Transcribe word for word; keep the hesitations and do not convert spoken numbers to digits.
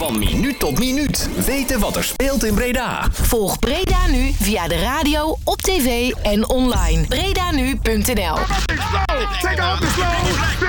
Van minuut tot minuut. Weten wat er speelt in Breda. Volg Breda Nu via de radio, op tv en online. breda nu punt n l. Take off the slow.